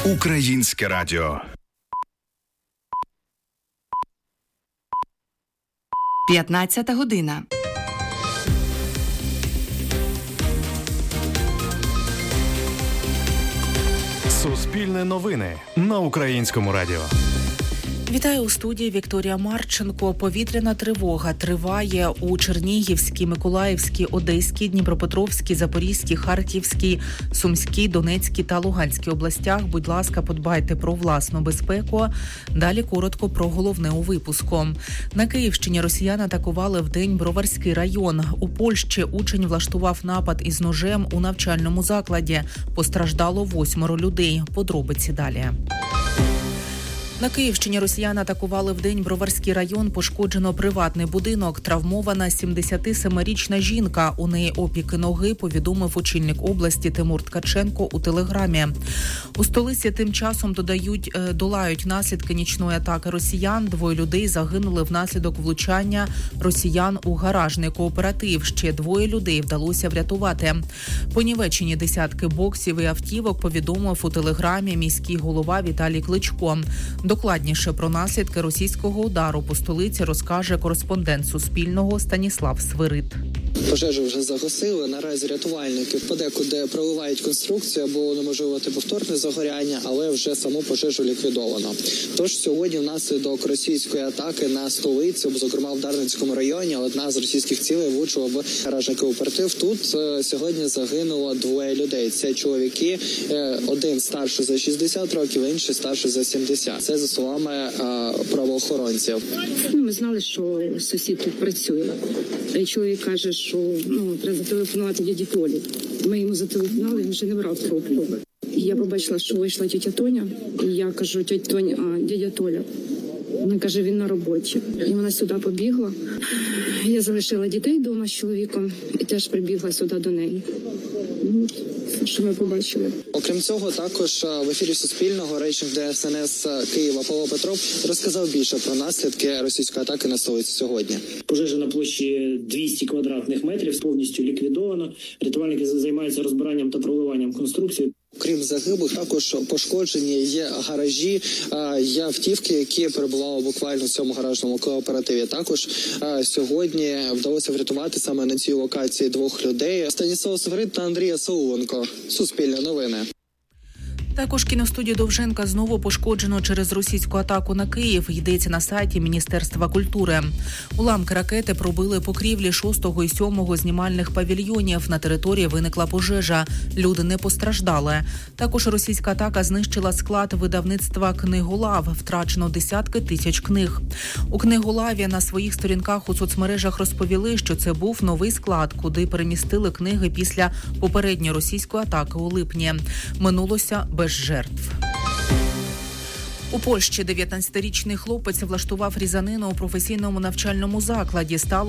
Українське радіо. 15 година. Суспільне новини на Українському радіо. Вітаю у студії Вікторія Марченко. Повітряна тривога триває у Чернігівській, Миколаївській, Одеській, Дніпропетровській, Запорізькій, Харківській, Сумській, Донецькій та Луганській областях. Будь ласка, подбайте про власну безпеку. Далі коротко про головне у випуску. На Київщині росіяни атакували вдень Броварський район. У Польщі учень влаштував напад із ножем у навчальному закладі. Постраждало 8 людей. Подробиці далі. На Київщині росіяни атакували вдень Броварський район, пошкоджено приватний будинок, травмована 77-річна жінка. У неї опіки ноги, повідомив очільник області Тимур Ткаченко у телеграмі. У столиці тим часом долають наслідки нічної атаки росіян. 2 людей загинули внаслідок влучання росіян у гаражний кооператив. Ще 2 людей вдалося врятувати. По Нівеччині десятки боксів і автівок, повідомив у телеграмі міський голова Віталій Кличко. Докладніше про наслідки російського удару по столиці розкаже кореспондент Суспільного Станіслав Свирид. Пожежу вже загасили. Наразі рятувальники подекуди проливають конструкцію, аби унеможливити повторне загоряння, але вже саму пожежу ліквідовано. Тож сьогодні внаслідок російської атаки на столицю, зокрема в Дарницькому районі, одна з російських цілей влучила в гаражний кооператив. Тут сьогодні загинуло 2 людей. Це чоловіки, один старший за 60 років, інший старший за 70. Це за словами правоохоронців. Ми знали, що сусід тут працює. Чоловік каже, що треба зателефонувати дяді Толі. Ми йому зателефонували, він вже не брав трубку. Я побачила, що вийшла тітя Тоня, і я кажу: тітя Тоня, дядя Толя. Вона каже, він на роботі. І вона сюди побігла. Я залишила дітей вдома з чоловіком і теж прибігла сюди до неї. Що ми побачили. Окрім цього, також в ефірі Суспільного речник ДСНС Києва Павло Петров розказав більше про наслідки російської атаки на столицю сьогодні. Пожежа на площі 200 квадратних метрів повністю ліквідовано. Рятувальники займаються розбиранням та проливанням конструкції. Крім загиблих, також пошкоджені є гаражі, є автівки, які перебували буквально в цьому гаражному кооперативі. Також сьогодні вдалося врятувати саме на цій локації 2 людей. Станіслав Свирид та Андрій Сауленко. Суспільне новини. Також кіностудію Довженка знову пошкоджено через російську атаку на Київ. Йдеться на сайті Міністерства культури. Уламки ракети пробили покрівлі 6-го і 7-го знімальних павільйонів. На території виникла пожежа. Люди не постраждали. Також російська атака знищила склад видавництва «Книголав». Втрачено десятки тисяч книг. У «Книголаві» на своїх сторінках у соцмережах розповіли, що це був новий склад, куди перемістили книги після попередньої російської атаки у липні. Минулося без жертв. У Польщі 19-річний хлопець влаштував різанину у професійному навчальному закладі. Стало